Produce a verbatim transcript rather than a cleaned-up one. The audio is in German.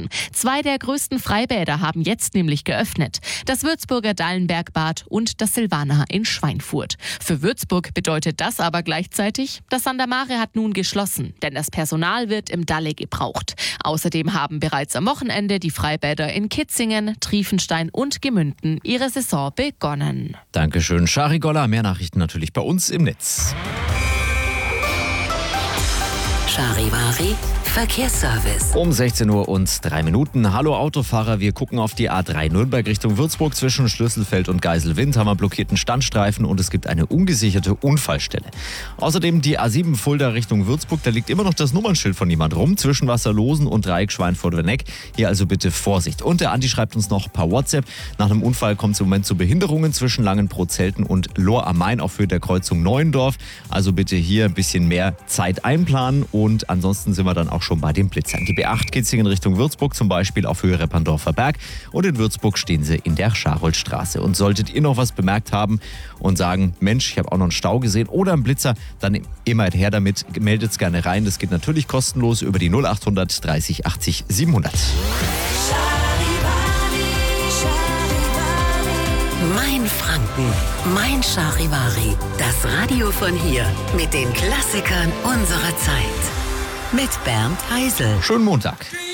Nachrichten. Zwei der größten Freibäder haben jetzt nämlich geöffnet. Das Würzburger Dallenbergbad und das Silvana in Schweinfurt. Für Würzburg bedeutet das aber gleichzeitig, das Santa Mare hat nun geschlossen, denn das Personal wird im Dalle gebraucht. Außerdem haben bereits am Wochenende die Freibäder in Kitzingen, Triefenstein und Gemünden ihre Saison begonnen. Dankeschön, Shari Golla. Mehr Nachrichten natürlich bei uns im Netz. Charivari Verkehrsservice. Um sechzehn Uhr und drei Minuten. Hallo Autofahrer, wir gucken auf die A drei Nürnberg Richtung Würzburg. Zwischen Schlüsselfeld und Geiselwind haben wir blockierten Standstreifen und es gibt eine ungesicherte Unfallstelle. Außerdem die A sieben Fulda Richtung Würzburg. Da liegt immer noch das Nummernschild von jemand rum. Zwischen Wasserlosen und Dreieck Schweinfurt-Werneck. Hier also bitte Vorsicht. Und der Andi schreibt uns noch per WhatsApp. Nach einem Unfall kommt es im Moment zu Behinderungen zwischen Langenbrot-Zelten und Lohr am Main, auch für der Kreuzung Neuendorf. Also bitte hier ein bisschen mehr Zeit einplanen. Und ansonsten sind wir dann auch schon bei den Blitzern. Die B acht Kitzingen Richtung Würzburg, zum Beispiel auf Höhe Reppandorfer Berg. Und in Würzburg stehen sie in der Scharoltstraße. Und solltet ihr noch was bemerkt haben und sagen, Mensch, ich habe auch noch einen Stau gesehen oder einen Blitzer, dann immer her damit, meldet es gerne rein. Das geht natürlich kostenlos über die null acht hundert dreißig achtzig siebenhundert. Mein Franken, mein Charivari. Das Radio von hier mit den Klassikern unserer Zeit. Mit Bernd Heisel. Schönen Montag.